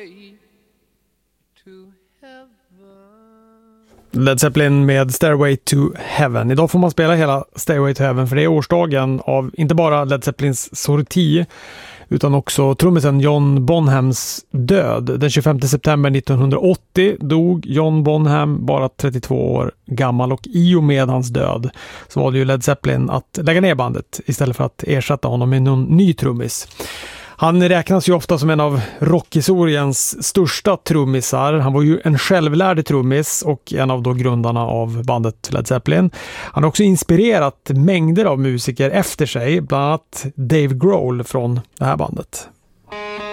Led Zeppelin med Stairway to Heaven. Idag får man spela hela Stairway to Heaven för det är årsdagen av inte bara Led Zeppelins sorti utan också trummisen John Bonhams död. Den 25 september 1980 dog John Bonham bara 32 år gammal och i och med hans död så var det ju Led Zeppelin att lägga ner bandet istället för att ersätta honom med någon ny trummis. Han räknas ju ofta som en av rockhistoriens största trummisar. Han var ju en självlärd trummis och en av då grundarna av bandet Led Zeppelin. Han har också inspirerat mängder av musiker efter sig, bland annat Dave Grohl från det här bandet.